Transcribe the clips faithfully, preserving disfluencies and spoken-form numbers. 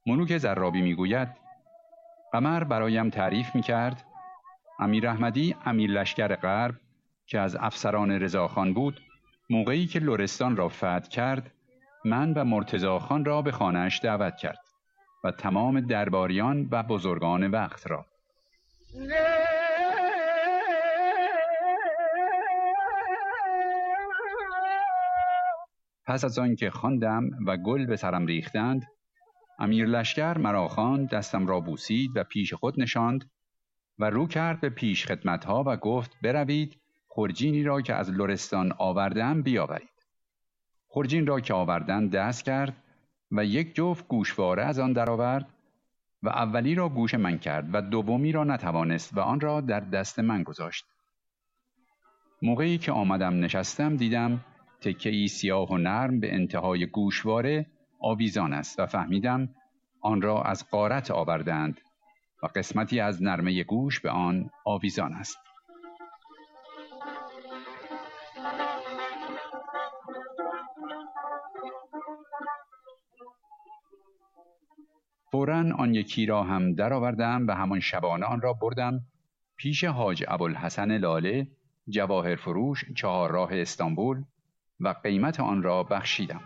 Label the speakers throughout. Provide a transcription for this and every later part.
Speaker 1: ملوک زرابی میگوید قمر برایم تعریف میکرد امیر احمدی امیر لشکر غرب که از افسران رضاخان بود، موقعی که لرستان را فتح کرد من و مرتضی خان را به خانه‌اش دعوت کرد و تمام درباریان و بزرگان وقت را. پس از آن که خواندم و گل به سرم ریختند، امیر لشکر مرا خواند، دستم را بوسید و پیش خود نشاند و رو کرد به پیش خدمتها و گفت بروید خرجینی را که از لرستان آوردم بیاورید. خرجین را که آوردن دست کرد و یک جفت گوشواره از آن درآورد و اولی را گوش من کرد و دومی را نتوانست و آن را در دست من گذاشت. موقعی که آمدم نشستم دیدم تکه‌ای سیاه و نرم به انتهای گوشواره آویزان است و فهمیدم آن را از غارت آوردند و قسمتی از نرمه گوش به آن آویزان است. فوراً آن یکی را هم درآوردم و همان شبانه آن را بردم پیش حاج ابوالحسن لاله جواهر فروش چهار راه استانبول و قیمت آن را بخشیدم.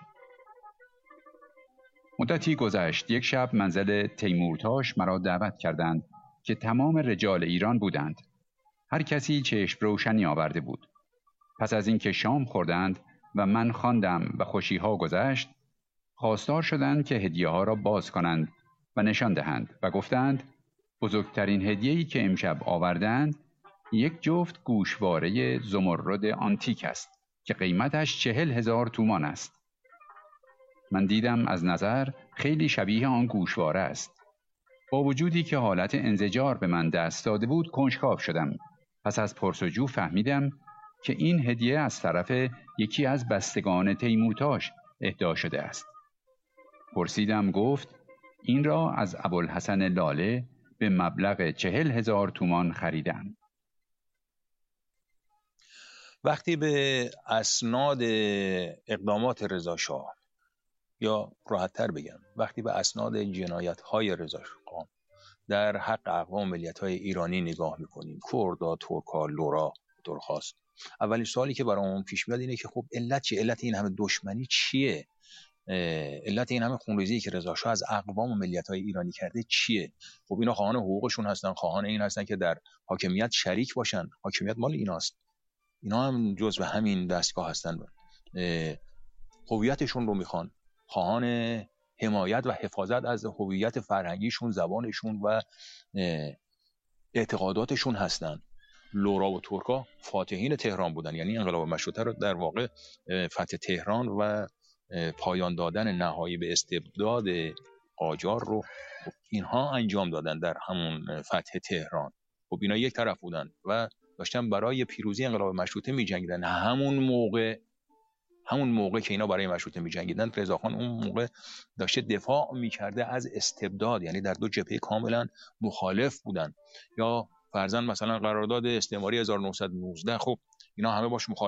Speaker 1: مدتی گذشت، یک شب منزل تیمورتاش مرا دعوت کردند که تمام رجال ایران بودند. هر کسی چشم روشنی آورده بود. پس از اینکه شام خوردند و من خواندم و خوشیها گذشت، خواستار شدند که هدیه ها را باز کنند و نشان دهند و گفتند بزرگترین هدیه‌ای که امشب آوردند یک جفت گوشواره زمرد آنتیک است که قیمتش چهل هزار تومان است. من دیدم از نظر خیلی شبیه آن گوشواره است. با وجودی که حالت انزجار به من دست داده بود کنجکاو شدم. پس از پرسجو فهمیدم که این هدیه از طرف یکی از بستگان تیمورتاش اهدا شده است. پرسیدم، گفت این را از ابوالحسن لاله به مبلغ چهل هزار تومان خریدم.
Speaker 2: وقتی به اسناد اقدامات رضا شاه، یا راحت‌تر بگم وقتی به اسناد جنایت‌های رضا شاه در حق اقوام ملیت‌های ایرانی نگاه می‌کنیم، کردا، ترکا، لورا، طور خاص، اولین سوالی که برامون پیش میاد اینه که خب علت چیه؟ علت این همه دشمنی چیه؟ علت این همه خونریزی که رضا شاه از اقوام و ملیت‌های ایرانی کرده چیه؟ خب اینا خواهان حقوقشون هستن، خواهان این هستن که در حاکمیت شریک باشن. حاکمیت مال ایناست، اینا هم جزء همین دستگاه هستن. هویتشون رو میخوان، خواهان حمایت و حفاظت از هویت فرهنگیشون، زبانشون و اعتقاداتشون هستن. لورا و ترکا فاتحین تهران بودن، یعنی انقلاب مشروطه رو در واقع فتح تهران و پایان دادن نهایی به استبداد قاجار رو اینها انجام دادن در همون فتح تهران. خب اینا یک طرف بودن و داشتن برای پیروزی انقلاب مشروطه می جنگیدن. همون موقع همون موقع که اینا برای مشروطه می جنگیدن، رضاخان اون موقع داشته دفاع می کرده از استبداد، یعنی در دو جبهه کاملا مخالف بودن. یا فرضاً مثلا قرارداد استعماری هزار و نهصد و نوزده، خب اینا همه باش مخالف